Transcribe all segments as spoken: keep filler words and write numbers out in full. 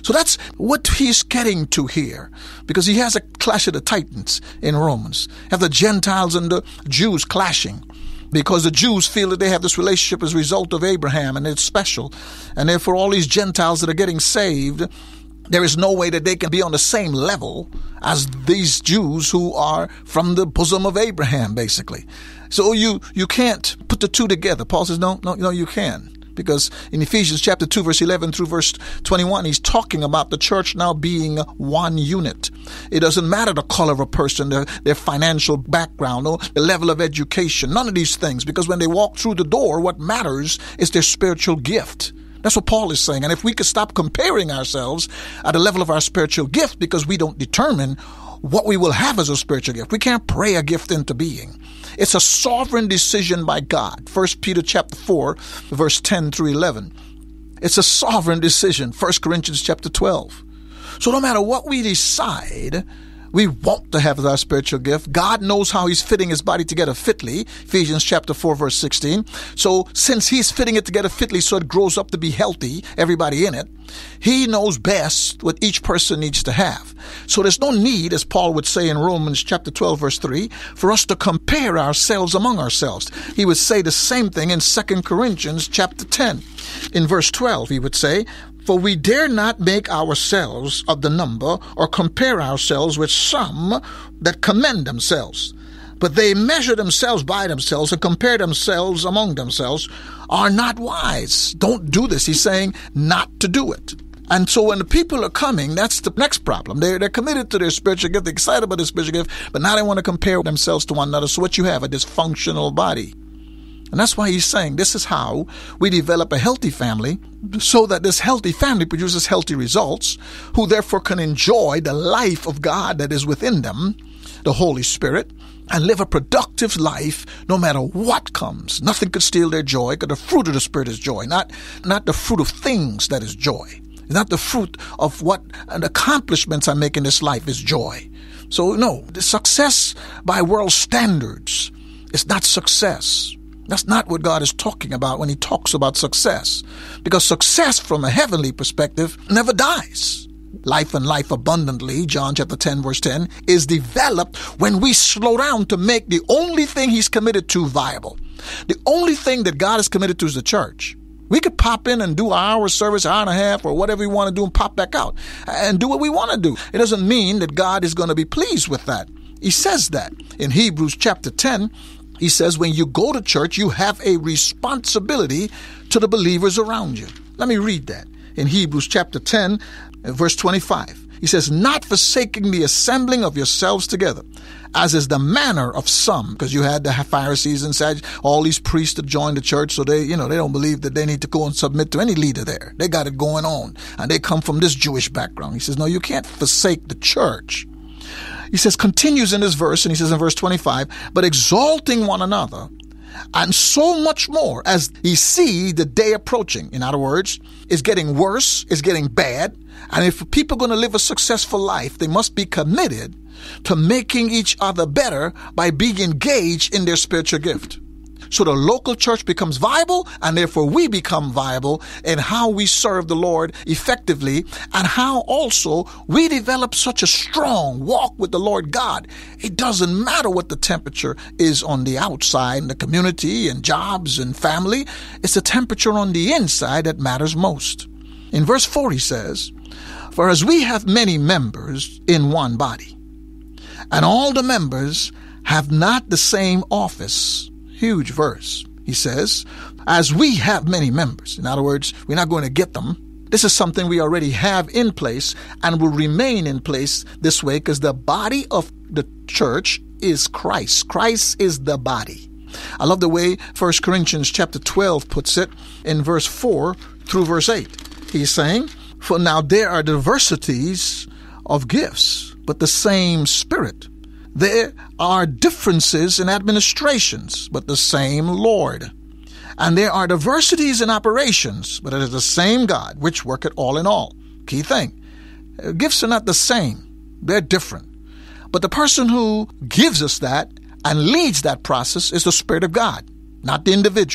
So that's what he's getting to here, because he has a clash of the titans in Romans. Have the Gentiles and the Jews clashing, because the Jews feel that they have this relationship as a result of Abraham and it's special. And therefore all these Gentiles that are getting saved, there is no way that they can be on the same level as these Jews who are from the bosom of Abraham, basically. So you, you can't put the two together. Paul says, no, no, no, you can. Because in Ephesians chapter two, verse eleven through verse twenty-one, he's talking about the church now being one unit. It doesn't matter the color of a person, their, their financial background, or the level of education, none of these things. Because when they walk through the door, what matters is their spiritual gift. That's what Paul is saying. And if we could stop comparing ourselves at the level of our spiritual gift, because we don't determine what we will have as a spiritual gift. We can't pray a gift into being. It's a sovereign decision by God. First Peter chapter four, verse ten through eleven. It's a sovereign decision. First Corinthians chapter twelve. So no matter what we decide we want to have as our spiritual gift, God knows how he's fitting his body together fitly. Ephesians chapter four, verse sixteen. So since he's fitting it together fitly so it grows up to be healthy, everybody in it, he knows best what each person needs to have. So there's no need, as Paul would say in Romans chapter twelve, verse three, for us to compare ourselves among ourselves. He would say the same thing in Second Corinthians chapter ten. In verse twelve, he would say, for we dare not make ourselves of the number or compare ourselves with some that commend themselves. But they measure themselves by themselves and compare themselves among themselves, are not wise. Don't do this. He's saying not to do it. And so when the people are coming, that's the next problem. They're, they're committed to their spiritual gift, they're excited about their spiritual gift, but now they want to compare themselves to one another. So what you have, a dysfunctional body. And that's why he's saying this is how we develop a healthy family, so that this healthy family produces healthy results, who therefore can enjoy the life of God that is within them, the Holy Spirit, and live a productive life no matter what comes. Nothing could steal their joy, because the fruit of the Spirit is joy, not, not the fruit of things that is joy. It's not the fruit of what and accomplishments I make in this life is joy. So no, the success by world standards is not success. That's not what God is talking about when he talks about success. Because success from a heavenly perspective never dies. Life and life abundantly, John chapter ten, verse ten, is developed when we slow down to make the only thing he's committed to viable. The only thing that God is committed to is the church. We could pop in and do an hour service, hour and a half, or whatever we want to do and pop back out and do what we want to do. It doesn't mean that God is going to be pleased with that. He says that in Hebrews chapter ten. He says when you go to church, you have a responsibility to the believers around you. Let me read that in Hebrews chapter ten, verse twenty-five. He says, not forsaking the assembling of yourselves together, as is the manner of some, because you had the Pharisees and Sadducees, all these priests that joined the church, so they, you know, they don't believe that they need to go and submit to any leader there. They got it going on, and they come from this Jewish background. He says, no, you can't forsake the church. He says, continues in this verse, and he says in verse twenty-five, but exalting one another, and so much more as ye see the day approaching. In other words, it's getting worse, it's getting bad. And if people are going to live a successful life, they must be committed to making each other better by being engaged in their spiritual gift. So the local church becomes viable, and therefore we become viable in how we serve the Lord effectively, and how also we develop such a strong walk with the Lord God. It doesn't matter what the temperature is on the outside in the community and jobs and family. It's the temperature on the inside that matters most. In verse four he says, for as we have many members in one body, and all the members have not the same office. Huge verse. He says, as we have many members. In other words, we're not going to get them. This is something we already have in place and will remain in place this way, because the body of the church is Christ. Christ is the body. I love the way First Corinthians chapter twelve puts it in verse four through verse eight. He's saying, for now there are diversities of gifts, but the same Spirit. There are differences in administrations, but the same Lord. And there are diversities in operations, but it is the same God, which worketh all in all. Key thing. Gifts are not the same. They're different. But the person who gives us that and leads that process is the Spirit of God, not the individual.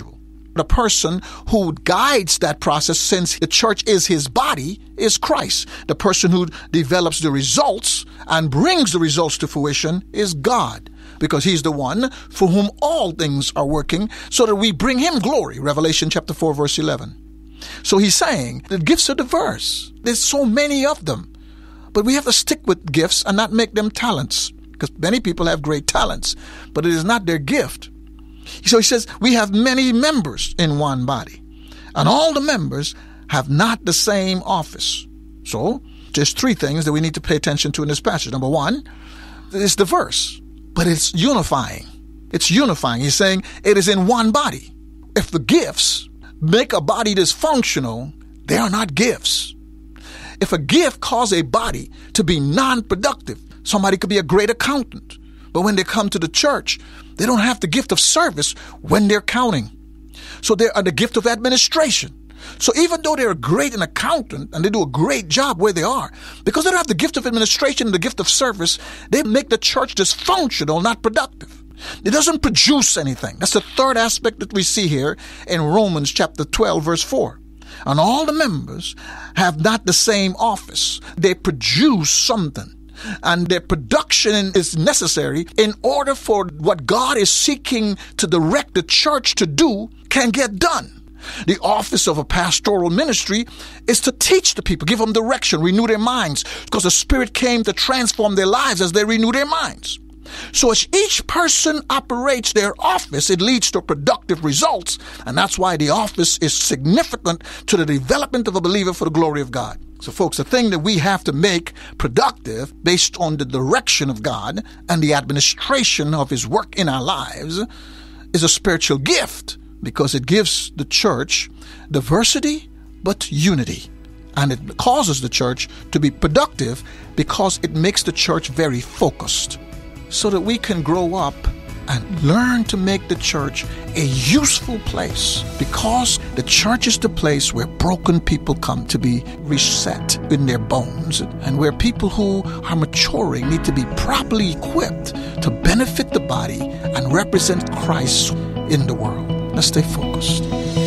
The person who guides that process, since the church is his body, is Christ. The person who develops the results and brings the results to fruition is God, because he's the one for whom all things are working so that we bring him glory. Revelation chapter four, verse eleven. So he's saying the gifts are diverse. There's so many of them. But we have to stick with gifts and not make them talents, because many people have great talents, but it is not their gift. So he says, we have many members in one body, and all the members have not the same office. So there's three things that we need to pay attention to in this passage. Number one, it's diverse, but it's unifying. It's unifying. He's saying it is in one body. If the gifts make a body dysfunctional, they are not gifts. If a gift causes a body to be non-productive, somebody could be a great accountant, but when they come to the church, they don't have the gift of service when they're counting. So they are the gift of administration. So even though they're great an accountant and they do a great job where they are, because they don't have the gift of administration and the gift of service, they make the church dysfunctional, not productive. It doesn't produce anything. That's the third aspect that we see here in Romans chapter twelve, verse four. And all the members have not the same office. They produce something. And their production is necessary in order for what God is seeking to direct the church to do can get done. The office of a pastoral ministry is to teach the people, give them direction, renew their minds, because the Spirit came to transform their lives as they renew their minds. So as each person operates their office, it leads to productive results, and that's why the office is significant to the development of a believer for the glory of God. So folks, the thing that we have to make productive based on the direction of God and the administration of his work in our lives is a spiritual gift, because it gives the church diversity but unity. And it causes the church to be productive because it makes the church very focused, so that we can grow up and learn to make the church a useful place, because the church is the place where broken people come to be reset in their bones, and where people who are maturing need to be properly equipped to benefit the body and represent Christ in the world. Let's stay focused.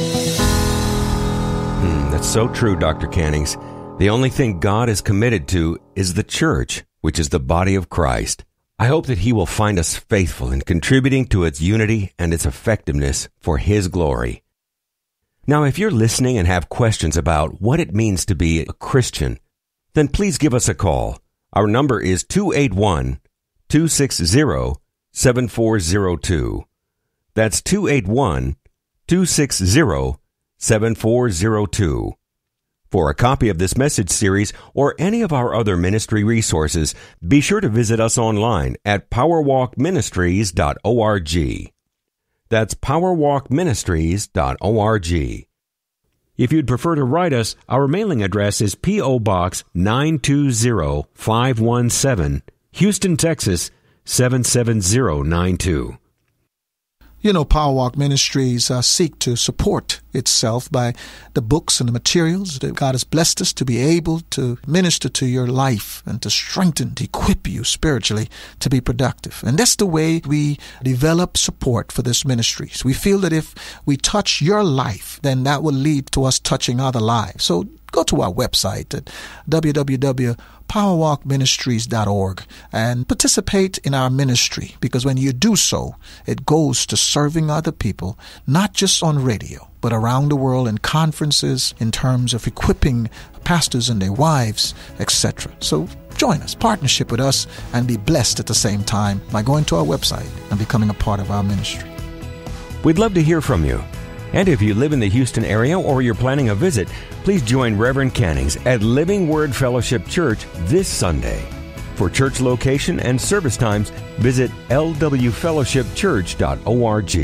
Hmm, that's so true, Doctor Cannings. The only thing God is committed to is the church, which is the body of Christ. I hope that he will find us faithful in contributing to its unity and its effectiveness for his glory. Now, if you're listening and have questions about what it means to be a Christian, then please give us a call. Our number is two eight one, two six zero, seven four zero two. That's two eight one, two six zero, seven four zero two. For a copy of this message series or any of our other ministry resources, be sure to visit us online at power walk ministries dot org. That's power walk ministries dot org. If you'd prefer to write us, our mailing address is P O. Box nine two zero five one seven, Houston, Texas seven seven zero nine two. You know, Power Walk Ministries uh, seek to support itself by the books and the materials that God has blessed us to be able to minister to your life and to strengthen, to equip you spiritually to be productive. And that's the way we develop support for this ministry. So we feel that if we touch your life, then that will lead to us touching other lives. So go to our website at w w w dot power walk ministries dot org and participate in our ministry, because when you do so, it goes to serving other people, not just on radio, but around the world in conferences, in terms of equipping pastors and their wives, et cetera. So join us, partnership with us, and be blessed at the same time by going to our website and becoming a part of our ministry. We'd love to hear from you. And if you live in the Houston area or you're planning a visit, please join Reverend Cannings at Living Word Fellowship Church this Sunday. For church location and service times, visit l w fellowship church dot org.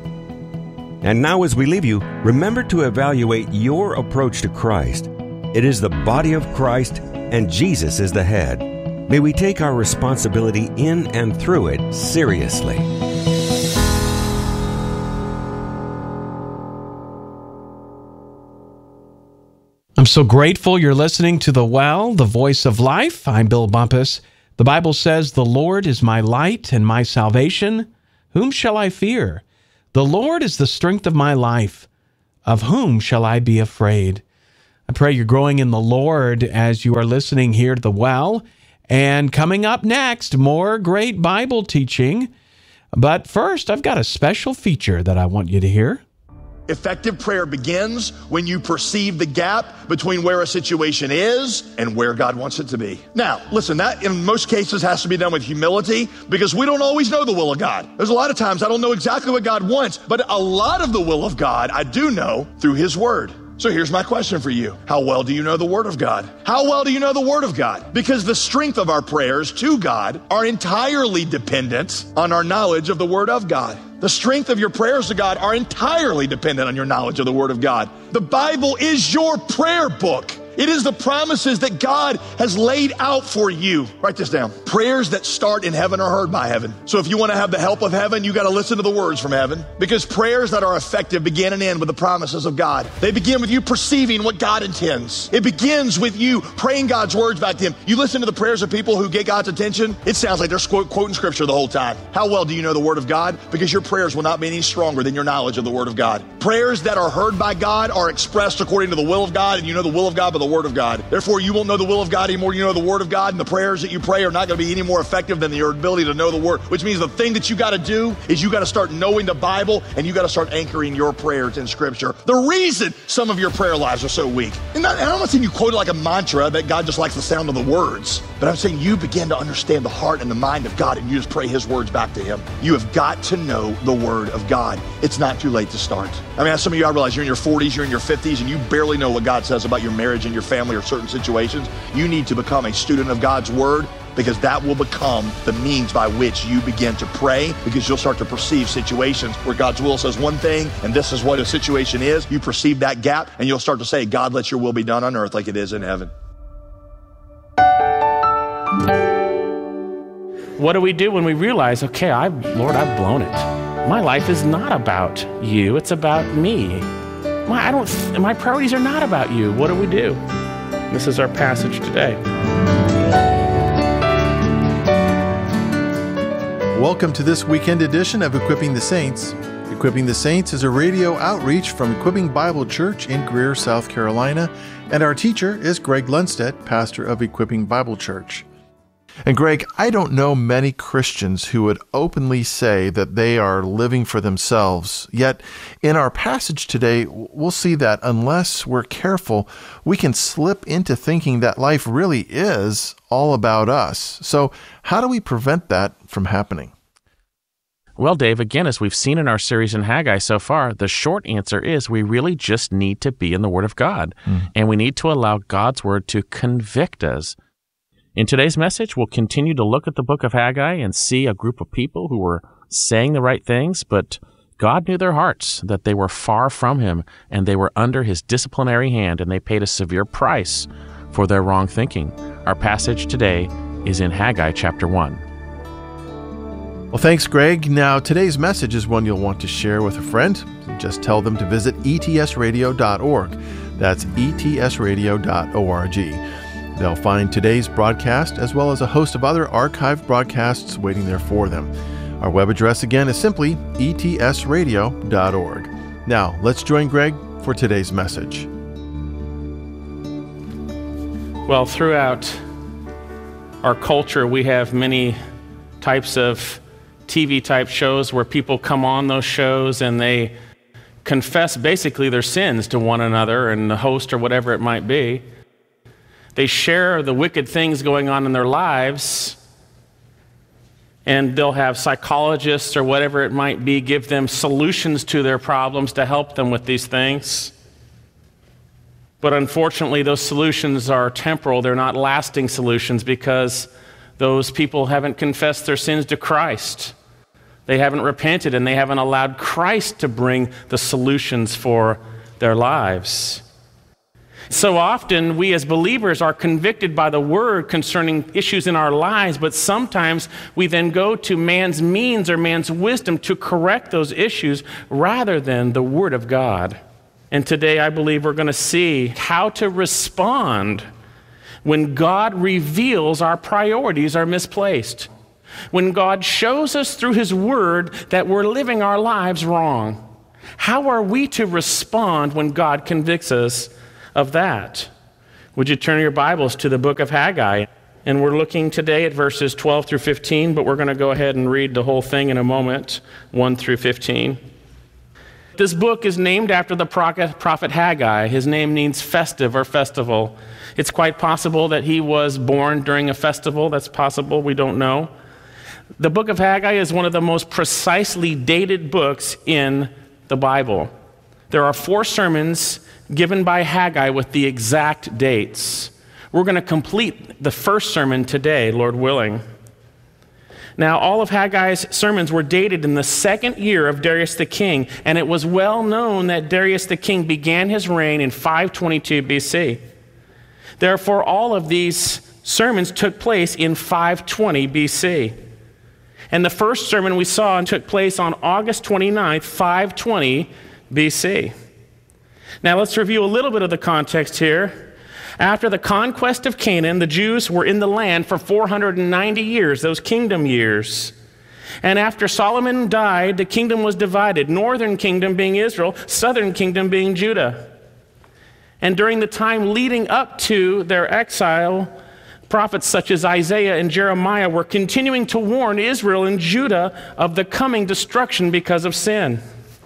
And now as we leave you, remember to evaluate your approach to Christ. It is the body of Christ, and Jesus is the head. May we take our responsibility in and through it seriously. I'm so grateful you're listening to The Well, the Voice of Life. I'm Bill Bumpus. The Bible says, "The Lord is my light and my salvation. Whom shall I fear? The Lord is the strength of my life. Of whom shall I be afraid? I pray you're growing in the Lord as you are listening here to The Well. And coming up next, more great Bible teaching. But first, I've got a special feature that I want you to hear. Effective prayer begins when you perceive the gap between where a situation is and where God wants it to be. Now, listen, that in most cases has to be done with humility because we don't always know the will of God. There's a lot of times I don't know exactly what God wants, but a lot of the will of God I do know through His Word. So here's my question for you. How well do you know the Word of God? How well do you know the Word of God? Because the strength of our prayers to God are entirely dependent on our knowledge of the Word of God. The strength of your prayers to God are entirely dependent on your knowledge of the Word of God. The Bible is your prayer book. It is the promises that God has laid out for you. Write this down. Prayers that start in heaven are heard by heaven. So if you want to have the help of heaven, you got to listen to the words from heaven, because prayers that are effective begin and end with the promises of God. They begin with you perceiving what God intends. It begins with you praying God's words back to Him. You listen to the prayers of people who get God's attention, it sounds like they're quoting scripture the whole time. How well do you know the Word of God? Because your prayers will not be any stronger than your knowledge of the Word of God. Prayers that are heard by God are expressed according to the will of God, and you know the will of God by the Word of God. Therefore, you won't know the will of God anymore. You know the Word of God, and the prayers that you pray are not going to be any more effective than your ability to know the Word, which means the thing that you got to do is you got to start knowing the Bible, and you got to start anchoring your prayers in Scripture. The reason some of your prayer lives are so weak, and, not, and I'm not saying you quote it like a mantra that God just likes the sound of the words, but I'm saying you begin to understand the heart and the mind of God, and you just pray His words back to Him. You have got to know the Word of God. It's not too late to start. I mean, some of you, I realize you're in your forties, you're in your fifties, and you barely know what God says about your marriage and your family or certain situations. You need to become a student of God's Word, because that will become the means by which you begin to pray, because you'll start to perceive situations where God's will says one thing and this is what a situation is. You perceive that gap and you'll start to say, God, let your will be done on earth like it is in heaven. What do we do when we realize, okay, I've, Lord, I've blown it. My life is not about you, it's about me. My, I don't, my priorities are not about you. What do we do? This is our passage today. Welcome to this weekend edition of Equipping the Saints. Equipping the Saints is a radio outreach from Equipping Bible Church in Greer, South Carolina, and our teacher is Greg Lundstedt, pastor of Equipping Bible Church. And Greg, I don't know many Christians who would openly say that they are living for themselves. Yet, in our passage today, we'll see that unless we're careful, we can slip into thinking that life really is all about us. So, how do we prevent that from happening? Well, Dave, again, as we've seen in our series in Haggai so far, the short answer is we really just need to be in the Word of God, mm. and we need to allow God's Word to convict us. In today's message, we'll continue to look at the book of Haggai and see a group of people who were saying the right things, but God knew their hearts, that they were far from Him, and they were under His disciplinary hand, and they paid a severe price for their wrong thinking. Our passage today is in Haggai chapter one. Well, thanks, Greg. Now, today's message is one you'll want to share with a friend. Just tell them to visit E T S radio dot org. That's E T S radio dot org. They'll find today's broadcast as well as a host of other archived broadcasts waiting there for them. Our web address again is simply E T S radio dot org. Now, let's join Greg for today's message. Well, throughout our culture, we have many types of T V type shows where people come on those shows and they confess basically their sins to one another and the host or whatever it might be. They share the wicked things going on in their lives, and they'll have psychologists or whatever it might be give them solutions to their problems to help them with these things. But unfortunately, those solutions are temporal. They're not lasting solutions because those people haven't confessed their sins to Christ. They haven't repented, and they haven't allowed Christ to bring the solutions for their lives. So often, we as believers are convicted by the Word concerning issues in our lives, but sometimes we then go to man's means or man's wisdom to correct those issues rather than the Word of God. And today, I believe we're going to see how to respond when God reveals our priorities are misplaced, when God shows us through His Word that we're living our lives wrong. How are we to respond when God convicts us of that? Would you turn your Bibles to the book of Haggai? And we're looking today at verses twelve through fifteen, but we're going to go ahead and read the whole thing in a moment, one through fifteen. This book is named after the prophet Haggai. His name means festive or festival. It's quite possible that he was born during a festival. That's possible. We don't know. The book of Haggai is one of the most precisely dated books in the Bible. There are four sermons given by Haggai with the exact dates. We're going to complete the first sermon today, Lord willing. Now, all of Haggai's sermons were dated in the second year of Darius the king, and it was well known that Darius the king began his reign in five twenty-two B C. Therefore, all of these sermons took place in five twenty B C. And the first sermon we saw took place on August twenty-ninth, five twenty B C. Now, let's review a little bit of the context here. After the conquest of Canaan, the Jews were in the land for four hundred ninety years, those kingdom years. And after Solomon died, the kingdom was divided, northern kingdom being Israel, southern kingdom being Judah. And during the time leading up to their exile, prophets such as Isaiah and Jeremiah were continuing to warn Israel and Judah of the coming destruction because of sin.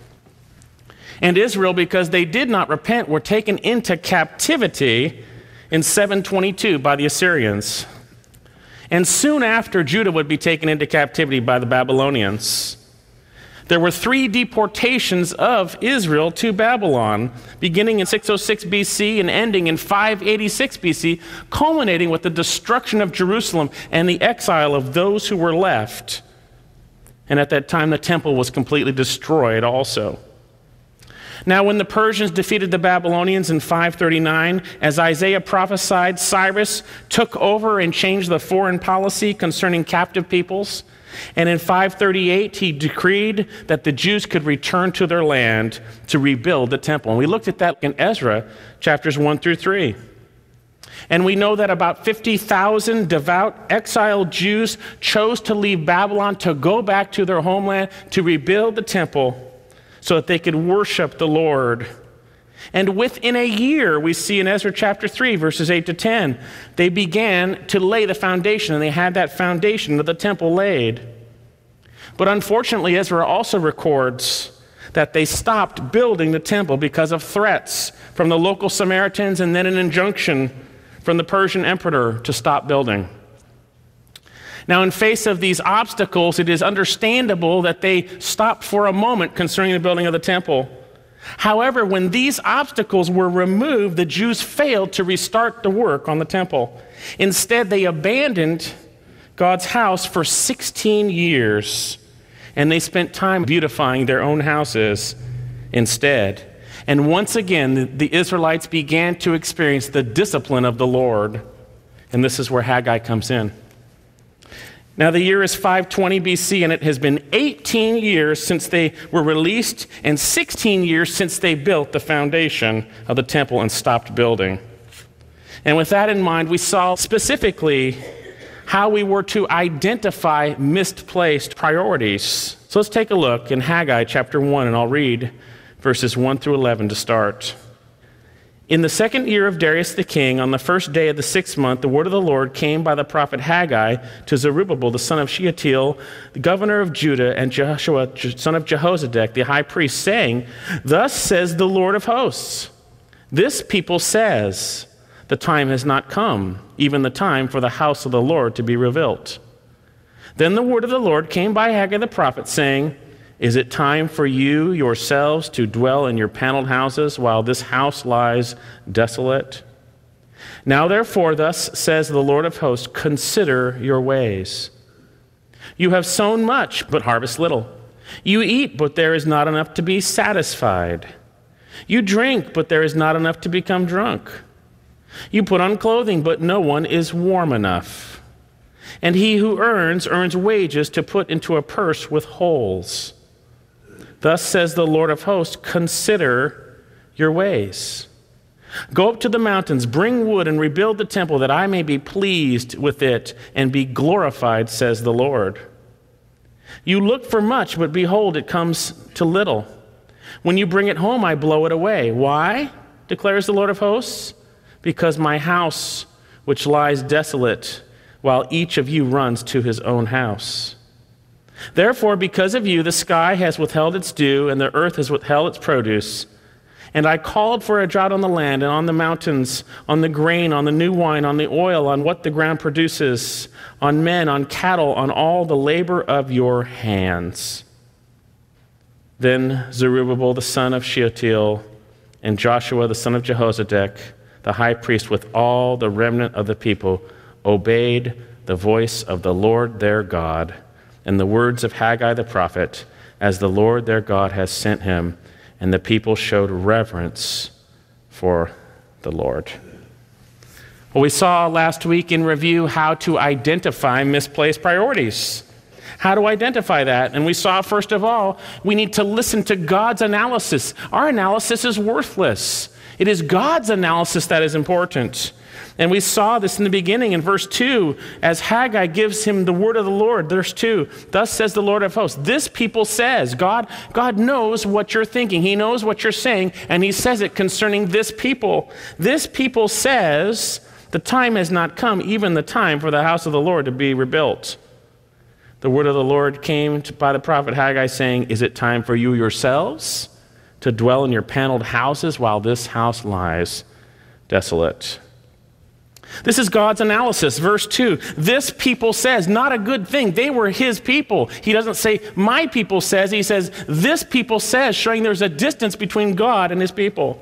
And Israel, because they did not repent, were taken into captivity in seven twenty-two by the Assyrians. And soon after, Judah would be taken into captivity by the Babylonians. There were three deportations of Israel to Babylon, beginning in six oh six B C and ending in five eighty-six B C, culminating with the destruction of Jerusalem and the exile of those who were left. And at that time, the temple was completely destroyed also. Now, when the Persians defeated the Babylonians in five thirty-nine, as Isaiah prophesied, Cyrus took over and changed the foreign policy concerning captive peoples. And in five thirty-eight, he decreed that the Jews could return to their land to rebuild the temple. And we looked at that in Ezra, chapters one through three. And we know that about fifty thousand devout exiled Jews chose to leave Babylon to go back to their homeland to rebuild the temple, so that they could worship the Lord. And within a year, we see in Ezra chapter three, verses eight to ten, they began to lay the foundation, and they had that foundation of the temple laid. But unfortunately, Ezra also records that they stopped building the temple because of threats from the local Samaritans and then an injunction from the Persian emperor to stop building. Now, in face of these obstacles, it is understandable that they stopped for a moment concerning the building of the temple. However, when these obstacles were removed, the Jews failed to restart the work on the temple. Instead, they abandoned God's house for sixteen years, and they spent time beautifying their own houses instead. And once again, the, the Israelites began to experience the discipline of the Lord. And this is where Haggai comes in. Now, the year is five twenty B C, and it has been eighteen years since they were released and sixteen years since they built the foundation of the temple and stopped building. And with that in mind, we saw specifically how we were to identify misplaced priorities. So let's take a look in Haggai chapter one, and I'll read verses one through eleven to start. In the second year of Darius the king, on the first day of the sixth month, the word of the Lord came by the prophet Haggai to Zerubbabel, the son of Shealtiel, the governor of Judah, and Joshua, son of Jehozadak, the high priest, saying, "Thus says the Lord of hosts, this people says, the time has not come, even the time for the house of the Lord to be rebuilt." Then the word of the Lord came by Haggai the prophet, saying, "Is it time for you yourselves to dwell in your paneled houses while this house lies desolate? Now therefore, thus says the Lord of hosts, consider your ways. You have sown much, but harvest little. You eat, but there is not enough to be satisfied. You drink, but there is not enough to become drunk. You put on clothing, but no one is warm enough. And he who earns, earns wages to put into a purse with holes. Thus says the Lord of hosts, consider your ways. Go up to the mountains, bring wood, and rebuild the temple, that I may be pleased with it and be glorified, says the Lord. You look for much, but behold, it comes to little. When you bring it home, I blow it away. Why? Declares the Lord of hosts. Because my house, which lies desolate, while each of you runs to his own house. Therefore, because of you, the sky has withheld its dew, and the earth has withheld its produce. And I called for a drought on the land and on the mountains, on the grain, on the new wine, on the oil, on what the ground produces, on men, on cattle, on all the labor of your hands. Then Zerubbabel the son of Shealtiel and Joshua the son of Jehozadak, the high priest, with all the remnant of the people, obeyed the voice of the Lord their God and the words of Haggai the prophet, as the Lord their God has sent him, and the people showed reverence for the Lord. Well, we saw last week in review how to identify misplaced priorities. How to identify that? And we saw, first of all, we need to listen to God's analysis. Our analysis is worthless. It is God's analysis that is important. And we saw this in the beginning in verse two, as Haggai gives him the word of the Lord. Verse two, thus says the Lord of hosts. This people says, God, God knows what you're thinking. He knows what you're saying, and he says it concerning this people. This people says, the time has not come, even the time for the house of the Lord to be rebuilt. The word of the Lord came to, by the prophet Haggai, saying, is it time for you yourselves to dwell in your paneled houses while this house lies desolate? This is God's analysis. Verse two, this people says, not a good thing. They were his people. He doesn't say, my people says. He says, this people says, showing there's a distance between God and his people.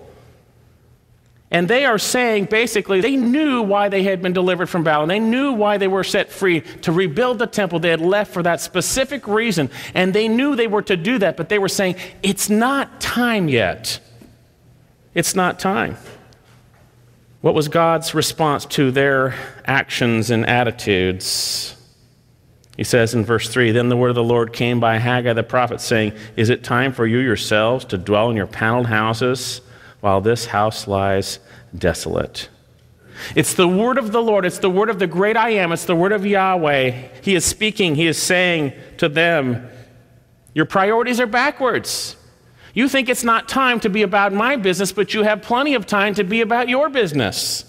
And they are saying, basically, they knew why they had been delivered from Babylon. They knew why they were set free to rebuild the temple. They had left for that specific reason. And they knew they were to do that, but they were saying, it's not time yet. It's not time. What was God's response to their actions and attitudes? He says in verse three, then the word of the Lord came by Haggai the prophet, saying, is it time for you yourselves to dwell in your paneled houses while this house lies desolate? It's the word of the Lord. It's the word of the great I am. It's the word of Yahweh. He is speaking. He is saying to them, your priorities are backwards. You think it's not time to be about my business, but you have plenty of time to be about your business.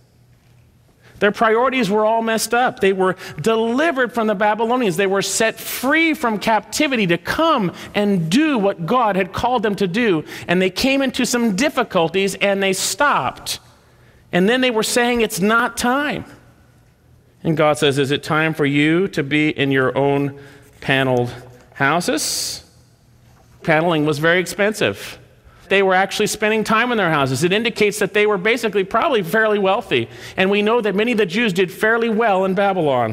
Their priorities were all messed up. They were delivered from the Babylonians. They were set free from captivity to come and do what God had called them to do. And they came into some difficulties and they stopped. And then they were saying, it's not time. And God says, is it time for you to be in your own paneled houses? Paneling was very expensive. They were actually spending time in their houses. It indicates that they were basically probably fairly wealthy. And we know that many of the Jews did fairly well in Babylon.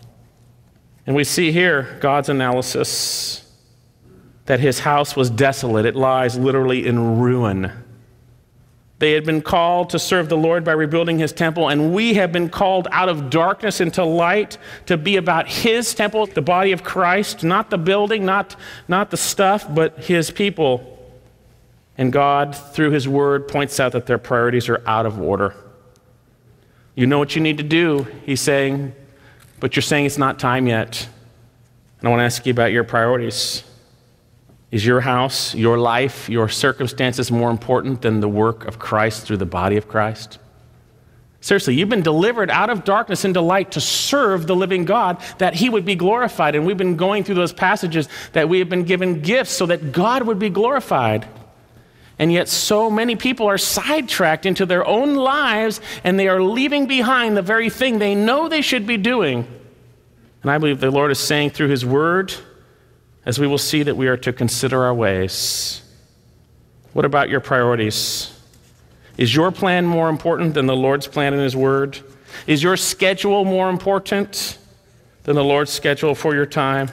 And we see here God's analysis that his house was desolate. It lies literally in ruin. They had been called to serve the Lord by rebuilding his temple, and we have been called out of darkness into light to be about his temple, the body of Christ, not the building, not, not the stuff, but his people. And God, through his word, points out that their priorities are out of order. You know what you need to do, he's saying, but you're saying it's not time yet. And I want to ask you about your priorities. Is your house, your life, your circumstances more important than the work of Christ through the body of Christ? Seriously, you've been delivered out of darkness into light to serve the living God, that he would be glorified. And we've been going through those passages that we have been given gifts so that God would be glorified. And yet so many people are sidetracked into their own lives, and they are leaving behind the very thing they know they should be doing. And I believe the Lord is saying through his word, as we will see, that we are to consider our ways. What about your priorities? Is your plan more important than the Lord's plan in his word? Is your schedule more important than the Lord's schedule for your time?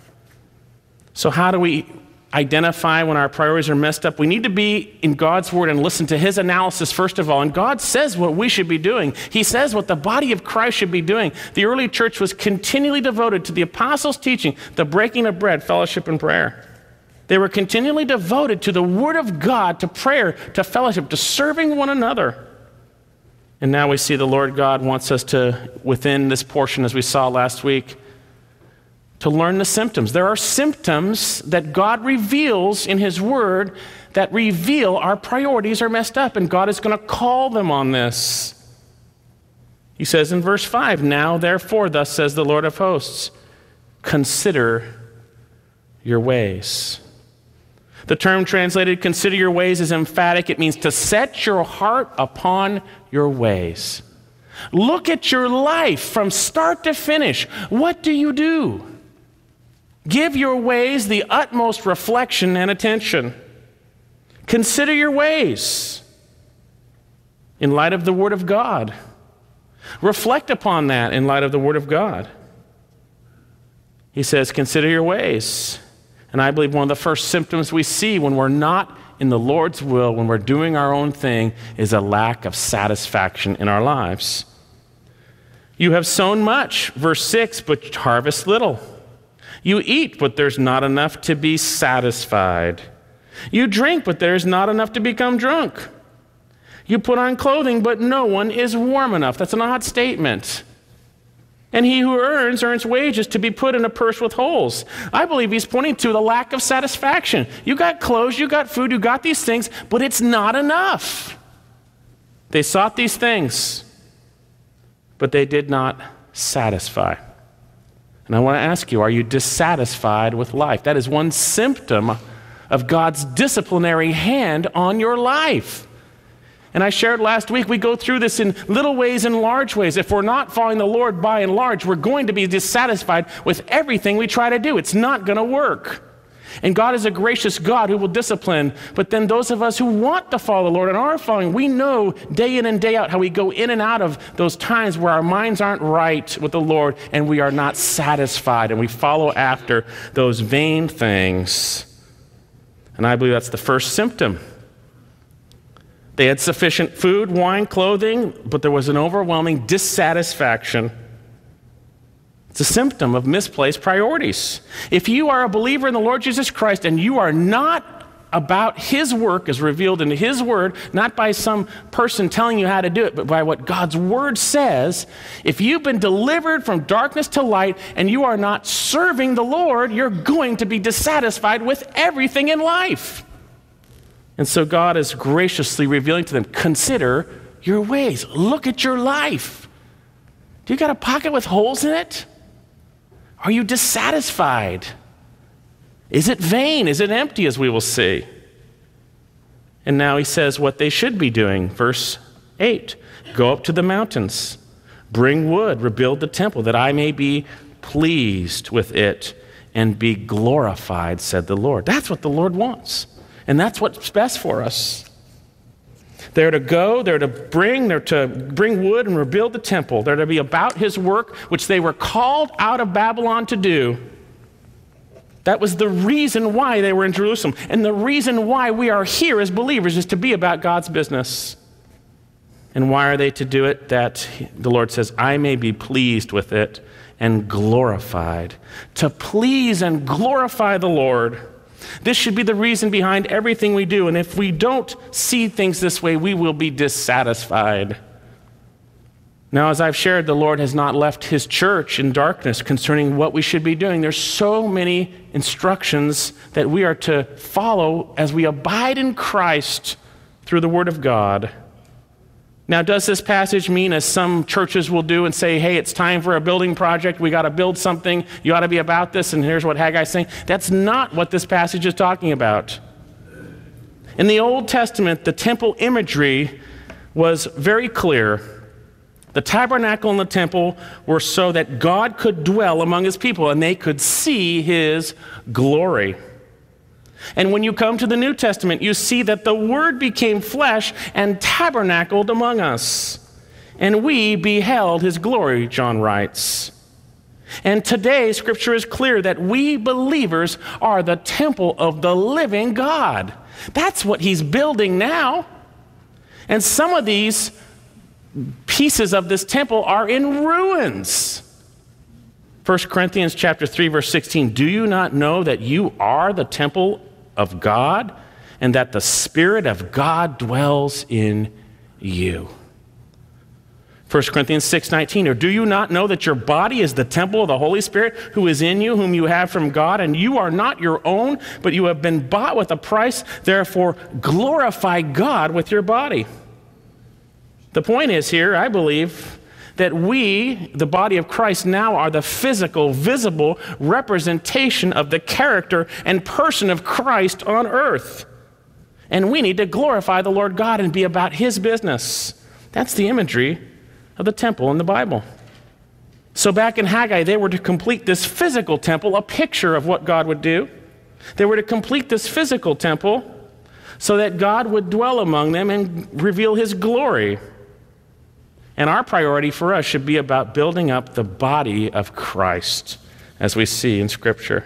So how do we identify when our priorities are messed up? We need to be in God's word and listen to his analysis first of all. And God says what we should be doing. He says what the body of Christ should be doing. The early church was continually devoted to the apostles' teaching, the breaking of bread, fellowship, and prayer. They were continually devoted to the word of God, to prayer, to fellowship, to serving one another. And now we see the Lord God wants us to, within this portion, as we saw last week, to learn the symptoms. There are symptoms that God reveals in his word that reveal our priorities are messed up, and God is going to call them on this. He says in verse five, "Now therefore, thus says the Lord of hosts, consider your ways." The term translated "consider your ways" is emphatic. It means to set your heart upon your ways. Look at your life from start to finish. What do you do? Give your ways the utmost reflection and attention. Consider your ways in light of the Word of God. Reflect upon that in light of the Word of God. He says, consider your ways. And I believe one of the first symptoms we see when we're not in the Lord's will, when we're doing our own thing, is a lack of satisfaction in our lives. You have sown much, verse six, but harvest little. You eat, but there's not enough to be satisfied. You drink, but there's not enough to become drunk. You put on clothing, but no one is warm enough. That's an odd statement. And he who earns, earns wages to be put in a purse with holes. I believe he's pointing to the lack of satisfaction. You got clothes, you got food, you got these things, but it's not enough. They sought these things, but they did not satisfy. And I want to ask you, are you dissatisfied with life? That is one symptom of God's disciplinary hand on your life. And I shared last week, we go through this in little ways and large ways. If we're not following the Lord by and large, we're going to be dissatisfied with everything we try to do. It's not going to work. And God is a gracious God who will discipline. But then those of us who want to follow the Lord and are following, we know day in and day out how we go in and out of those times where our minds aren't right with the Lord and we are not satisfied and we follow after those vain things. And I believe that's the first symptom. They had sufficient food, wine, clothing, but there was an overwhelming dissatisfaction. It's a symptom of misplaced priorities. If you are a believer in the Lord Jesus Christ and you are not about his work as revealed in his word, not by some person telling you how to do it, but by what God's word says, if you've been delivered from darkness to light and you are not serving the Lord, you're going to be dissatisfied with everything in life. And so God is graciously revealing to them, consider your ways. Look at your life. Do you got a pocket with holes in it? Are you dissatisfied? Is it vain? Is it empty, as we will see? And now he says what they should be doing. Verse eight, go up to the mountains, bring wood, rebuild the temple, that I may be pleased with it and be glorified, said the Lord. That's what the Lord wants. And that's what's best for us. They're to go, they're to bring, they're to bring wood and rebuild the temple. They're to be about his work, which they were called out of Babylon to do. That was the reason why they were in Jerusalem. And the reason why we are here as believers is to be about God's business. And why are they to do it? That the Lord says, I may be pleased with it and glorified. To please and glorify the Lord. This should be the reason behind everything we do. And if we don't see things this way, we will be dissatisfied. Now, as I've shared, the Lord has not left his church in darkness concerning what we should be doing. There's so many instructions that we are to follow as we abide in Christ through the Word of God. Now, does this passage mean, as some churches will do and say, hey, it's time for a building project, we got to build something, you ought to be about this, and here's what Haggai's saying? That's not what this passage is talking about. In the Old Testament, the temple imagery was very clear. The tabernacle and the temple were so that God could dwell among his people and they could see his glory. And when you come to the New Testament, you see that the Word became flesh and tabernacled among us. And we beheld his glory, John writes. And today, Scripture is clear that we believers are the temple of the living God. That's what he's building now. And some of these pieces of this temple are in ruins. First Corinthians chapter three, verse sixteen, do you not know that you are the temple of God and that the Spirit of God dwells in you? First Corinthians six nineteen, or do you not know that your body is the temple of the Holy Spirit who is in you, whom you have from God, and you are not your own, but you have been bought with a price, therefore glorify God with your body. The point is here, I believe, that we, the body of Christ, now are the physical, visible representation of the character and person of Christ on earth. And we need to glorify the Lord God and be about his business. That's the imagery of the temple in the Bible. So back in Haggai, they were to complete this physical temple, a picture of what God would do. They were to complete this physical temple so that God would dwell among them and reveal his glory. And our priority for us should be about building up the body of Christ, as we see in Scripture.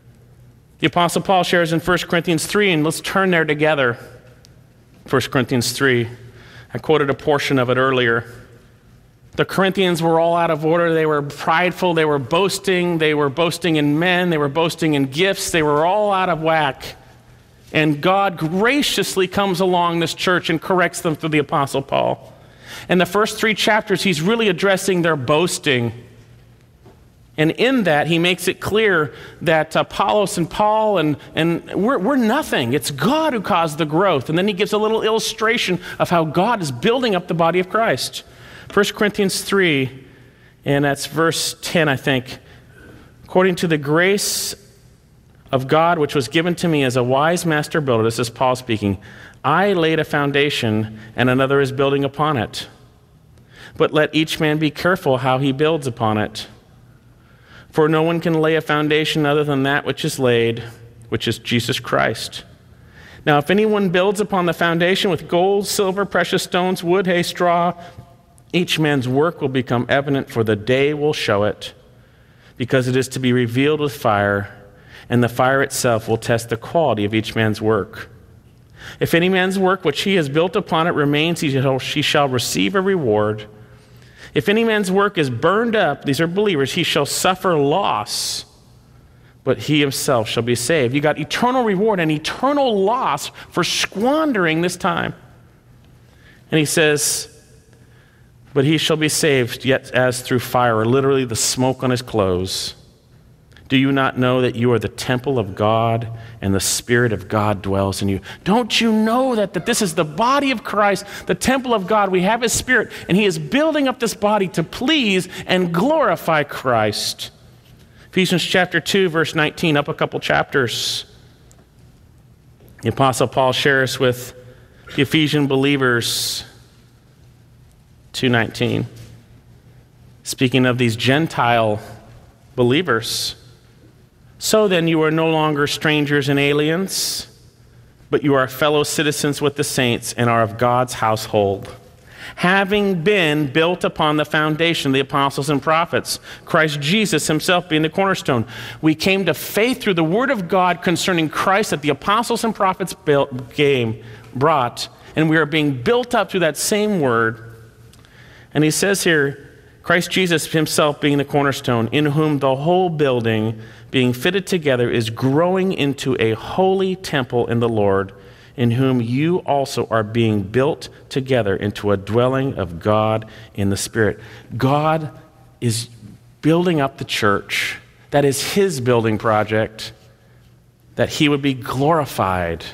The Apostle Paul shares in First Corinthians three, and let's turn there together. First Corinthians three. I quoted a portion of it earlier. The Corinthians were all out of order. They were prideful. They were boasting. They were boasting in men. They were boasting in gifts. They were all out of whack. And God graciously comes along this church and corrects them through the Apostle Paul. In the first three chapters, he's really addressing their boasting. And in that, he makes it clear that Apollos and Paul, and, and we're, we're nothing. It's God who caused the growth. And then he gives a little illustration of how God is building up the body of Christ. First Corinthians three, and that's verse ten, I think. According to the grace of God, which was given to me as a wise master builder, this is Paul speaking, I laid a foundation, and another is building upon it. But let each man be careful how he builds upon it. For no one can lay a foundation other than that which is laid, which is Jesus Christ. Now, if anyone builds upon the foundation with gold, silver, precious stones, wood, hay, straw, each man's work will become evident, for the day will show it, because it is to be revealed with fire, and the fire itself will test the quality of each man's work. If any man's work which he has built upon it remains, he shall, he shall receive a reward. If any man's work is burned up, these are believers, he shall suffer loss, but he himself shall be saved. You got eternal reward and eternal loss for squandering this time. And he says, but he shall be saved, yet as through fire, or literally the smoke on his clothes. Do you not know that you are the temple of God and the Spirit of God dwells in you? Don't you know that, that this is the body of Christ, the temple of God? We have his Spirit, and he is building up this body to please and glorify Christ. Ephesians chapter two, verse nineteen, up a couple chapters. The Apostle Paul shares with the Ephesian believers, two nineteen, speaking of these Gentile believers. So then you are no longer strangers and aliens, but you are fellow citizens with the saints and are of God's household, having been built upon the foundation of the apostles and prophets, Christ Jesus himself being the cornerstone. We came to faith through the word of God concerning Christ that the apostles and prophets built, came, brought, and we are being built up through that same word. And he says here, Christ Jesus himself being the cornerstone, in whom the whole building being fitted together is growing into a holy temple in the Lord, in whom you also are being built together into a dwelling of God in the Spirit. God is building up the church. That is his building project, that he would be glorified.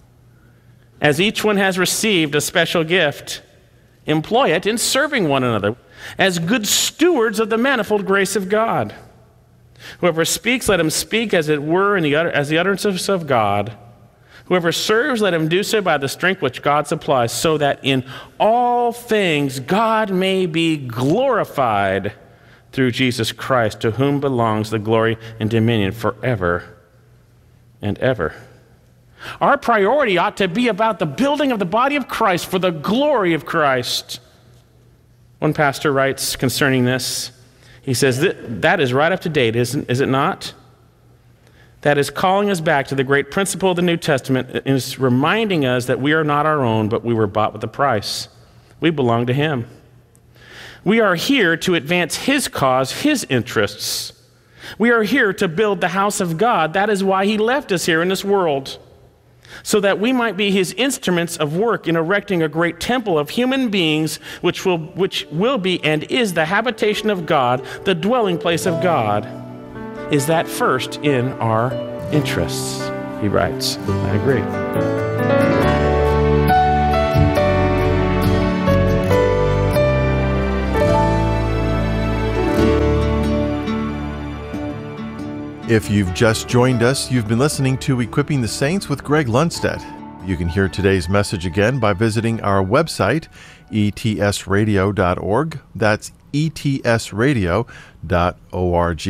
As each one has received a special gift, employ it in serving one another as good stewards of the manifold grace of God. Whoever speaks, let him speak as it were in the utter, as the utterances of God. Whoever serves, let him do so by the strength which God supplies, so that in all things God may be glorified through Jesus Christ, to whom belongs the glory and dominion forever and ever. Our priority ought to be about the building of the body of Christ for the glory of Christ. One pastor writes concerning this, he says, that is right up to date, isn't, is it not? That is calling us back to the great principle of the New Testament, and is reminding us that we are not our own, but we were bought with a price. We belong to him. We are here to advance his cause, his interests. We are here to build the house of God. That is why he left us here in this world. so that we might be his instruments of work in erecting a great temple of human beings, which will, which will be and is the habitation of God, the dwelling place of God. Is that first in our interests? He writes. I agree. If you've just joined us, you've been listening to Equipping the Saints with Greg Lundstedt. You can hear today's message again by visiting our website, e t s radio dot org. That's e t s radio dot org.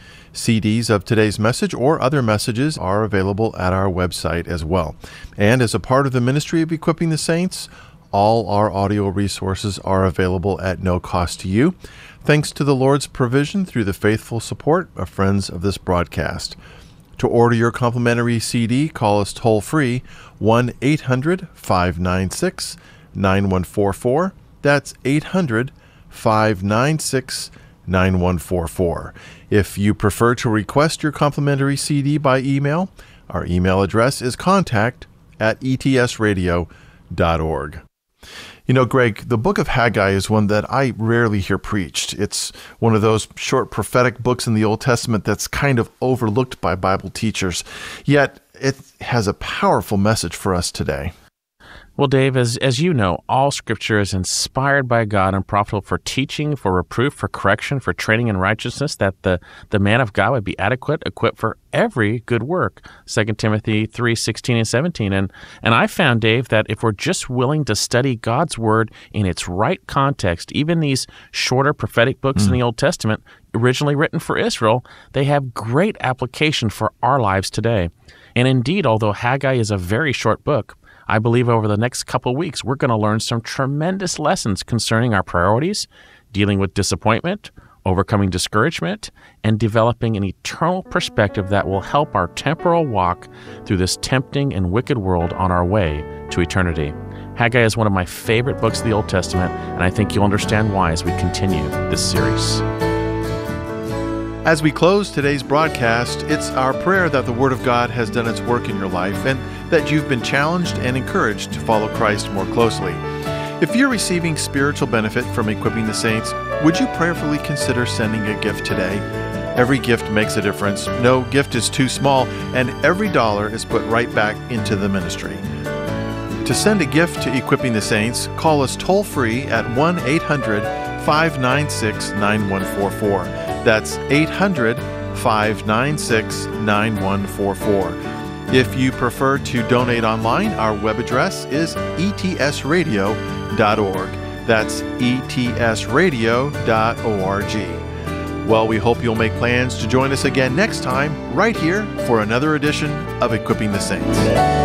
C Ds of today's message or other messages are available at our website as well. And as a part of the ministry of Equipping the Saints, all our audio resources are available at no cost to you, thanks to the Lord's provision through the faithful support of friends of this broadcast. To order your complimentary C D, call us toll-free, one eight hundred five nine six nine one four four. That's eight hundred five nine six nine one four four. If you prefer to request your complimentary C D by email, our email address is contact at e t s radio dot org. You know, Greg, the book of Haggai is one that I rarely hear preached. It's one of those short prophetic books in the Old Testament that's kind of overlooked by Bible teachers. Yet it has a powerful message for us today. Well, Dave, as as you know, all Scripture is inspired by God and profitable for teaching, for reproof, for correction, for training in righteousness, that the, the man of God would be adequate, equipped for every good work. Second Timothy three sixteen and seventeen. And, and I found, Dave, that if we're just willing to study God's Word in its right context, even these shorter prophetic books mm. in the Old Testament, originally written for Israel, they have great application for our lives today. And indeed, although Haggai is a very short book, I believe over the next couple of weeks, we're going to learn some tremendous lessons concerning our priorities, dealing with disappointment, overcoming discouragement, and developing an eternal perspective that will help our temporal walk through this tempting and wicked world on our way to eternity. Haggai is one of my favorite books of the Old Testament, and I think you'll understand why as we continue this series. As we close today's broadcast, it's our prayer that the Word of God has done its work in your life and that you've been challenged and encouraged to follow Christ more closely. If you're receiving spiritual benefit from Equipping the Saints, would you prayerfully consider sending a gift today? Every gift makes a difference. No gift is too small, and every dollar is put right back into the ministry. To send a gift to Equipping the Saints, call us toll-free at one eight hundred five nine six nine one four four. That's eight hundred five nine six nine one four four. If you prefer to donate online, our web address is e t s radio dot org. That's e t s radio dot org. Well, we hope you'll make plans to join us again next time, right here, for another edition of Equipping the Saints.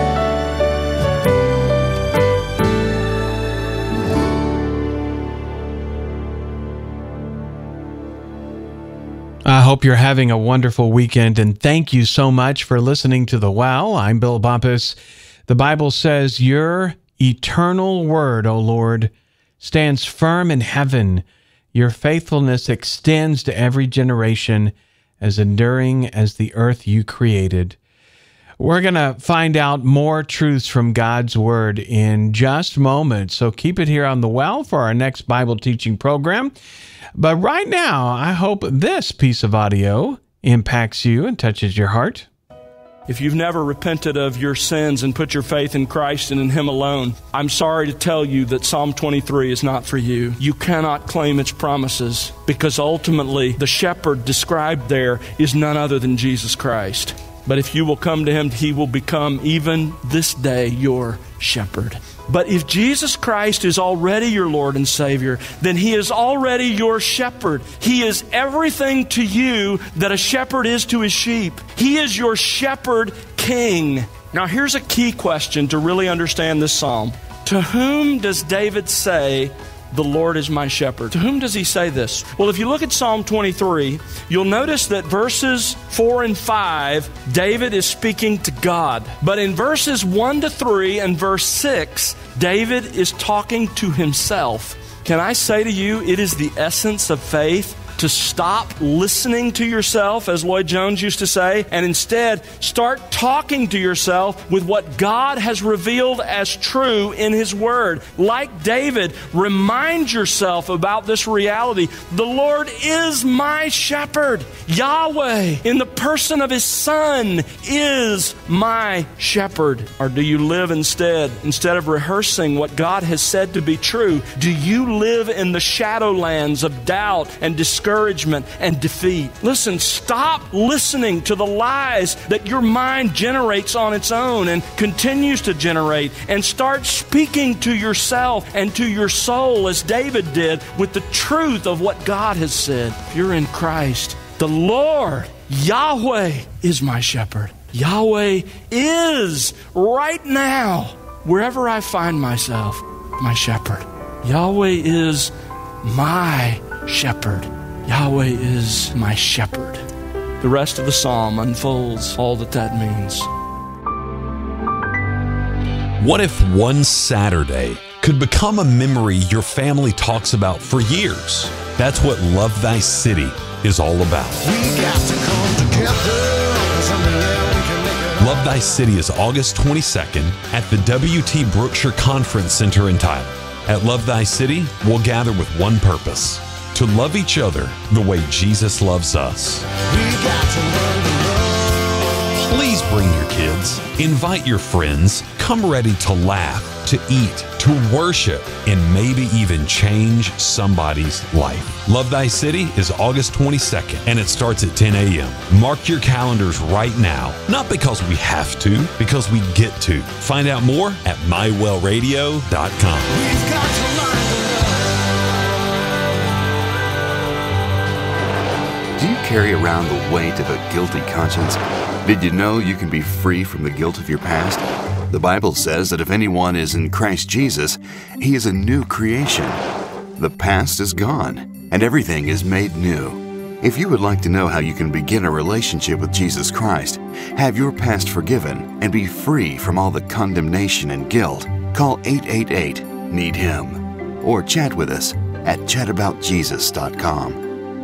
I hope you're having a wonderful weekend, and thank you so much for listening to The Well. I'm Bill Bumpus. The Bible says, your eternal word, O Lord, stands firm in heaven. Your faithfulness extends to every generation, as enduring as the earth you created. We're going to find out more truths from God's Word in just moments, so keep it here on The Well for our next Bible teaching program. But right now, I hope this piece of audio impacts you and touches your heart. If you've never repented of your sins and put your faith in Christ and in Him alone, I'm sorry to tell you that Psalm twenty-three is not for you. You cannot claim its promises, because ultimately the shepherd described there is none other than Jesus Christ. But if you will come to Him, He will become, even this day, your shepherd. But if Jesus Christ is already your Lord and Savior, then He is already your shepherd. He is everything to you that a shepherd is to his sheep. He is your shepherd king. Now here's a key question to really understand this psalm. To whom does David say, the Lord is my shepherd? To whom does he say this? Well, if you look at Psalm twenty-three, you'll notice that verses four and five, David is speaking to God. But in verses one to three and verse six, David is talking to himself. Can I say to you, it is the essence of faith to stop listening to yourself, as Lloyd Jones used to say, and instead start talking to yourself with what God has revealed as true in His Word. Like David, remind yourself about this reality. The Lord is my shepherd. Yahweh, in the person of His Son, is my shepherd. Or do you live instead, instead of rehearsing what God has said to be true, do you live in the shadowlands of doubt and discouragement and defeat? Listen, stop listening to the lies that your mind generates on its own and continues to generate, and start speaking to yourself and to your soul as David did with the truth of what God has said. If you're in Christ, the Lord, Yahweh, is my shepherd. Yahweh is right now, wherever I find myself, my shepherd. Yahweh is my shepherd. Yahweh is my shepherd. The rest of the psalm unfolds all that that means. What if one Saturday could become a memory your family talks about for years? That's what Love Thy City is all about. We got to come together. Love Thy City is August twenty-second at the W T Brookshire Conference Center in Tyler. At Love Thy City, we'll gather with one purpose: to love each other the way Jesus loves us. We got to learn to love. Please bring your kids, invite your friends, come ready to laugh, to eat, to worship, and maybe even change somebody's life. Love Thy City is August twenty-second, and it starts at ten a.m. Mark your calendars right now, not because we have to, because we get to. Find out more at my well radio dot com. We've got to learn to love. Do you carry around the weight of a guilty conscience? Did you know you can be free from the guilt of your past? The Bible says that if anyone is in Christ Jesus, he is a new creation. The past is gone, and everything is made new. If you would like to know how you can begin a relationship with Jesus Christ, have your past forgiven, and be free from all the condemnation and guilt, call eight eight eight, need him, or chat with us at chat about jesus dot com.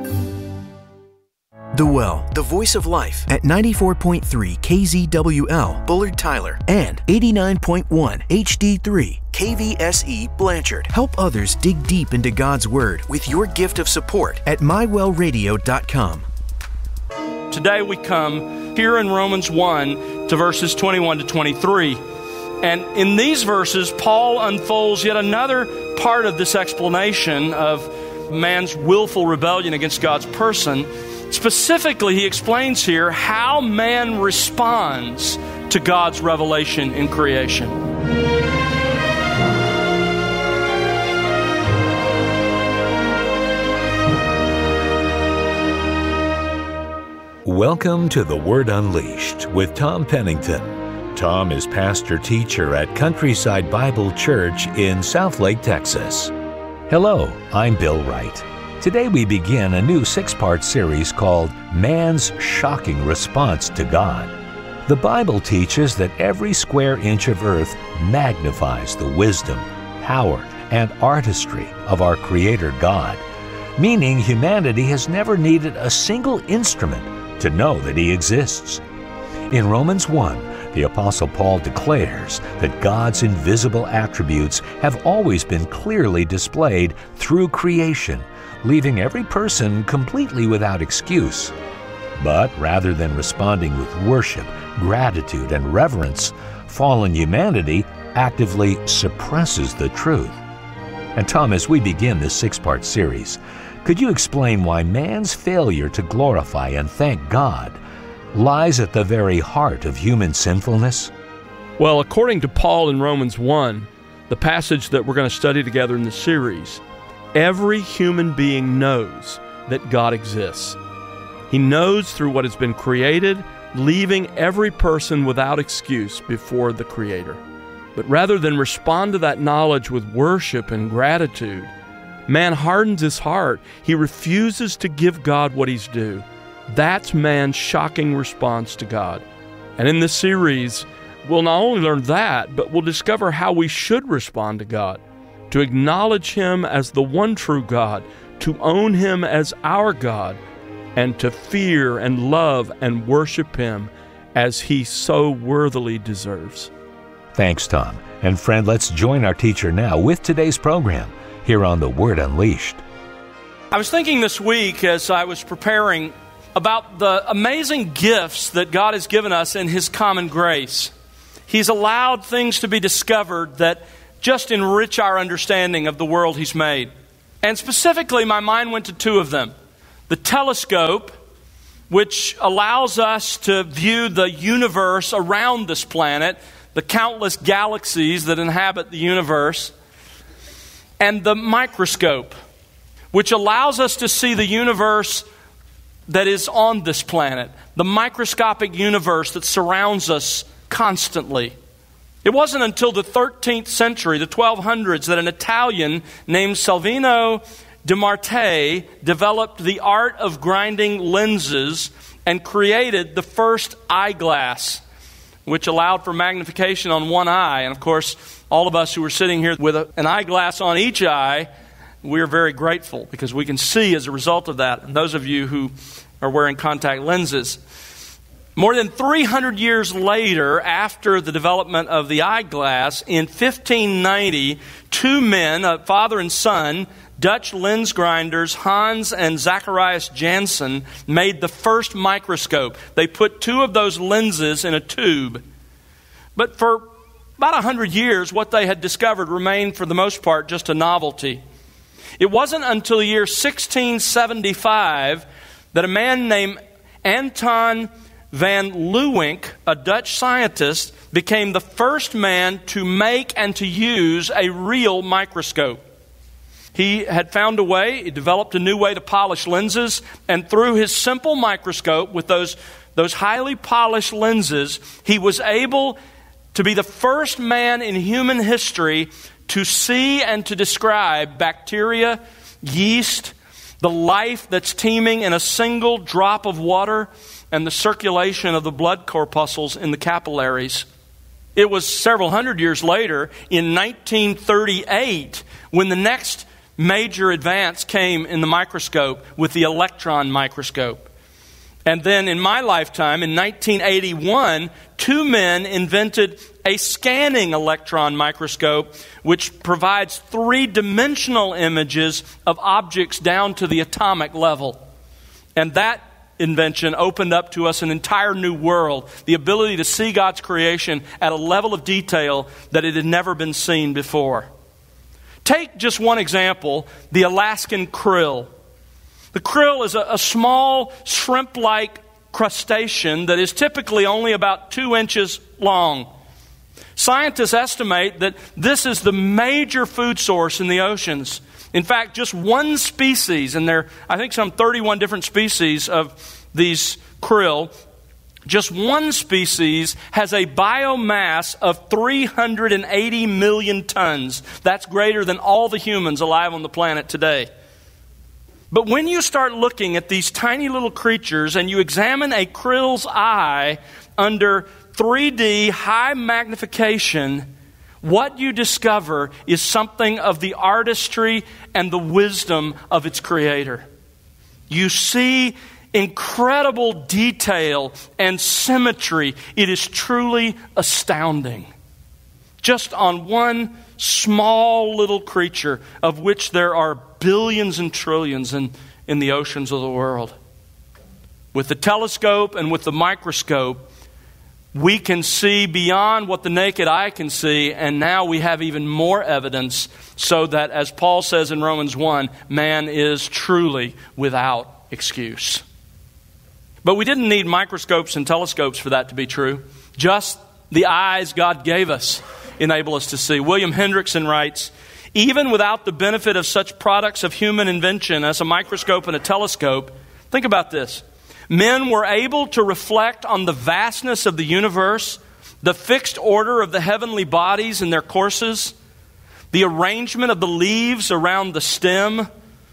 The Well, the voice of life at ninety-four point three K Z W L, Bullard Tyler, and eighty-nine point one H D three K V S E Blanchard. Help others dig deep into God's Word with your gift of support at my well radio dot com. Today we come here in Romans one to verses twenty-one to twenty-three. And in these verses, Paul unfolds yet another part of this explanation of man's willful rebellion against God's person. Specifically, he explains here how man responds to God's revelation in creation. Welcome to The Word Unleashed with Tom Pennington. Tom is pastor-teacher at Countryside Bible Church in Southlake, Texas. Hello, I'm Bill Wright. Today we begin a new six-part series called Man's Shocking Response to God. The Bible teaches that every square inch of earth magnifies the wisdom, power, and artistry of our Creator God, meaning humanity has never needed a single instrument to know that He exists. In Romans one, the Apostle Paul declares that God's invisible attributes have always been clearly displayed through creation, leaving every person completely without excuse. But rather than responding with worship, gratitude, and reverence, fallen humanity actively suppresses the truth. And Tom, as we begin this six-part series, could you explain why man's failure to glorify and thank God lies at the very heart of human sinfulness? Well, according to Paul in Romans one, the passage that we're going to study together in this series, every human being knows that God exists. He knows through what has been created, leaving every person without excuse before the Creator. But rather than respond to that knowledge with worship and gratitude, man hardens his heart. He refuses to give God what He's due. That's man's shocking response to God. And in this series, we'll not only learn that, but we'll discover how we should respond to God, to acknowledge Him as the one true God, to own Him as our God, and to fear and love and worship Him as He so worthily deserves. Thanks, Tom. And friend, let's join our teacher now with today's program here on The Word Unleashed. I was thinking this week as I was preparing about the amazing gifts that God has given us in His common grace. He's allowed things to be discovered that just enrich our understanding of the world He's made. And specifically, my mind went to two of them. The telescope, which allows us to view the universe around this planet, the countless galaxies that inhabit the universe, and the microscope, which allows us to see the universe that is on this planet, the microscopic universe that surrounds us constantly. It wasn't until the thirteenth century, the twelve hundreds, that an Italian named Salvino de Marte developed the art of grinding lenses and created the first eyeglass, which allowed for magnification on one eye. And of course, all of us who are sitting here with a, an eyeglass on each eye, we're very grateful because we can see as a result of that. And those of you who are wearing contact lenses. More than three hundred years later, after the development of the eyeglass, in fifteen ninety, two men, a father and son, Dutch lens grinders Hans and Zacharias Janssen, made the first microscope. They put two of those lenses in a tube. But for about one hundred years, what they had discovered remained, for the most part, just a novelty. It wasn't until the year sixteen seventy-five that a man named Anton van Leeuwenk, a Dutch scientist, became the first man to make and to use a real microscope. He had found a way, he developed a new way to polish lenses, and through his simple microscope with those, those highly polished lenses, he was able to be the first man in human history to see and to describe bacteria, yeast, the life that's teeming in a single drop of water, and the circulation of the blood corpuscles in the capillaries. It was several hundred years later, in nineteen thirty-eight, when the next major advance came in the microscope with the electron microscope. And then in my lifetime, in nineteen eighty-one, two men invented a scanning electron microscope which provides three-dimensional images of objects down to the atomic level. And that invention opened up to us an entire new world, the ability to see God's creation at a level of detail that it had never been seen before. Take just one example, the Alaskan krill. The krill is a, a small shrimp-like crustacean that is typically only about two inches long. Scientists estimate that this is the major food source in the oceans. In fact, just one species, and there are, I think, some thirty-one different species of these krill, just one species has a biomass of three hundred eighty million tons. That's greater than all the humans alive on the planet today. But when you start looking at these tiny little creatures and you examine a krill's eye under three D high magnification, what you discover is something of the artistry and the wisdom of its creator. You see incredible detail and symmetry. It is truly astounding. Just on one small little creature, of which there are billions and trillions in, in the oceans of the world. With the telescope and with the microscope, we can see beyond what the naked eye can see, and now we have even more evidence so that, as Paul says in Romans one, man is truly without excuse. But we didn't need microscopes and telescopes for that to be true. Just the eyes God gave us enable us to see. William Hendrickson writes, even without the benefit of such products of human invention as a microscope and a telescope, think about this. Men were able to reflect on the vastness of the universe, the fixed order of the heavenly bodies in their courses, the arrangement of the leaves around the stem,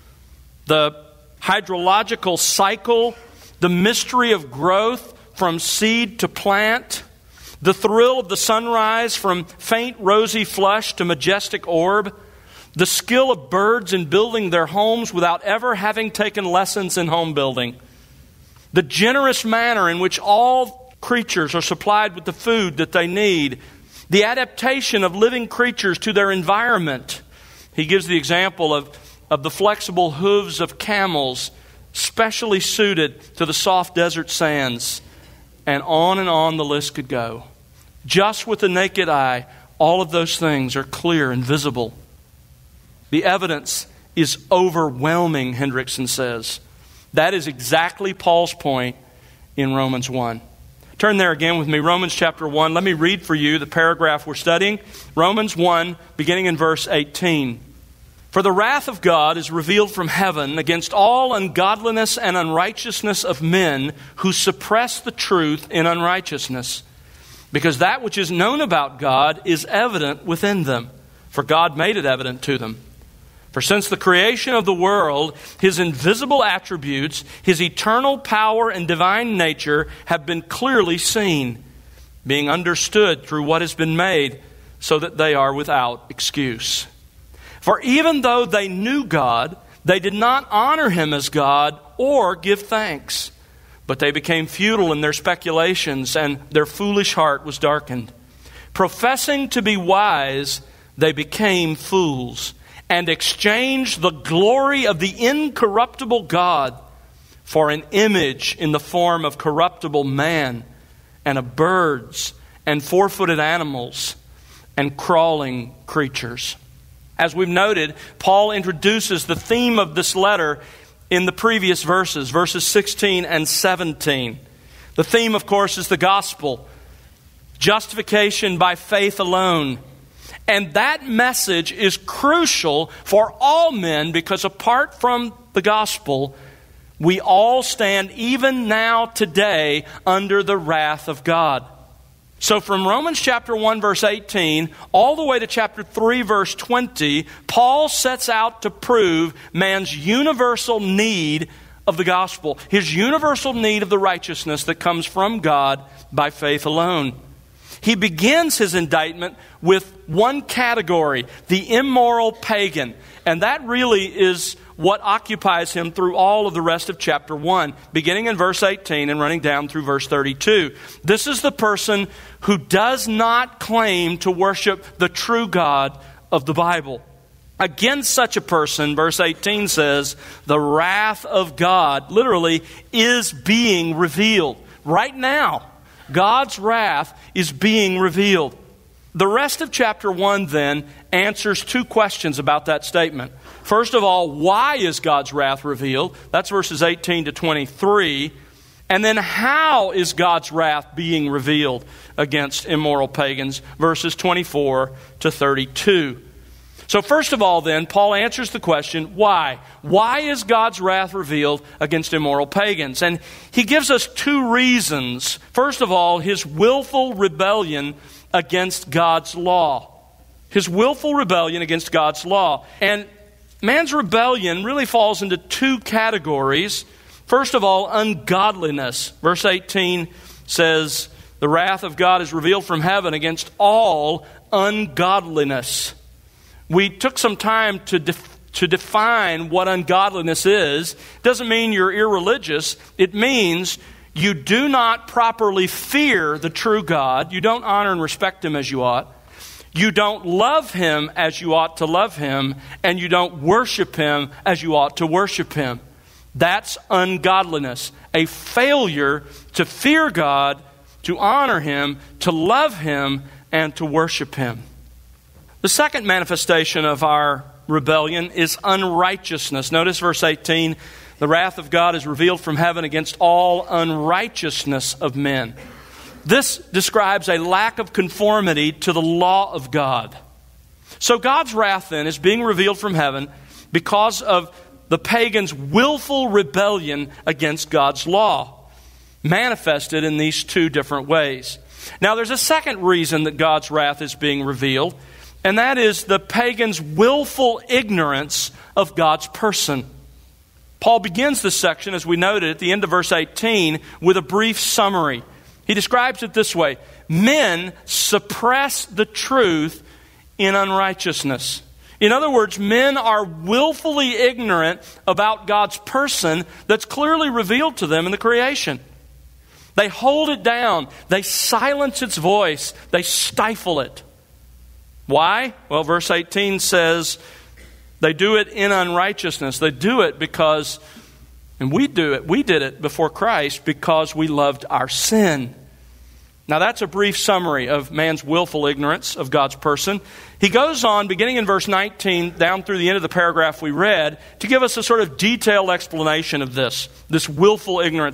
the hydrological cycle, the mystery of growth from seed to plant, the thrill of the sunrise from faint rosy flush to majestic orb, the skill of birds in building their homes without ever having taken lessons in home building, the generous manner in which all creatures are supplied with the food that they need, the adaptation of living creatures to their environment. He gives the example of, of the flexible hooves of camels, specially suited to the soft desert sands. And on and on the list could go. Just with the naked eye, all of those things are clear and visible. The evidence is overwhelming, Hendrickson says. That is exactly Paul's point in Romans one. Turn there again with me, Romans chapter one. Let me read for you the paragraph we're studying. Romans one, beginning in verse eighteen. For the wrath of God is revealed from heaven against all ungodliness and unrighteousness of men who suppress the truth in unrighteousness. Because that which is known about God is evident within them, for God made it evident to them. For since the creation of the world, His invisible attributes, His eternal power and divine nature have been clearly seen, being understood through what has been made, so that they are without excuse. For even though they knew God, they did not honor Him as God or give thanks. But they became futile in their speculations, and their foolish heart was darkened. Professing to be wise, they became fools, and exchanged the glory of the incorruptible God for an image in the form of corruptible man, and of birds, and four-footed animals, and crawling creatures. As we've noted, Paul introduces the theme of this letter in the previous verses, verses sixteen and seventeen. The theme, of course, is the gospel. Justification by faith alone. And that message is crucial for all men because apart from the gospel, we all stand even now today under the wrath of God. So from Romans chapter one verse eighteen all the way to chapter three verse twenty, Paul sets out to prove man's universal need of the gospel, his universal need of the righteousness that comes from God by faith alone. He begins his indictment with one category, the immoral pagan. And that really is what occupies him through all of the rest of chapter one, beginning in verse eighteen and running down through verse thirty-two. This is the person who does not claim to worship the true God of the Bible. Against such a person, verse eighteen says, the wrath of God literally is being revealed. Right now, God's wrath is being revealed. The rest of chapter one then answers two questions about that statement. First of all, why is God's wrath revealed? That's verses eighteen to twenty-three. And then how is God's wrath being revealed against immoral pagans? Verses twenty-four to thirty-two. So first of all then, Paul answers the question, why? Why is God's wrath revealed against immoral pagans? And he gives us two reasons. First of all, his willful rebellion against God's law. His willful rebellion against God's law. And man's rebellion really falls into two categories. First of all, ungodliness. Verse eighteen says, the wrath of God is revealed from heaven against all ungodliness. We took some time to def- to define what ungodliness is. It doesn't mean you're irreligious. It means you do not properly fear the true God. You don't honor and respect Him as you ought. You don't love Him as you ought to love Him. And you don't worship Him as you ought to worship Him. That's ungodliness. A failure to fear God, to honor Him, to love Him, and to worship Him. The second manifestation of our rebellion is unrighteousness. Notice verse eighteen, the wrath of God is revealed from heaven against all unrighteousness of men. This describes a lack of conformity to the law of God. So God's wrath then is being revealed from heaven because of the pagans' willful rebellion against God's law, manifested in these two different ways. Now there's a second reason that God's wrath is being revealed, and that is the pagans' willful ignorance of God's person. Paul begins this section, as we noted at the end of verse eighteen, with a brief summary. He describes it this way: men suppress the truth in unrighteousness. In other words, men are willfully ignorant about God's person that's clearly revealed to them in the creation. They hold it down. They silence its voice. They stifle it. Why? Well, verse eighteen says they do it in unrighteousness. They do it because, and we do it, we did it before Christ because we loved our sin. Now that's a brief summary of man's willful ignorance of God's person. He goes on, beginning in verse nineteen, down through the end of the paragraph we read, to give us a sort of detailed explanation of this, this willful ignorance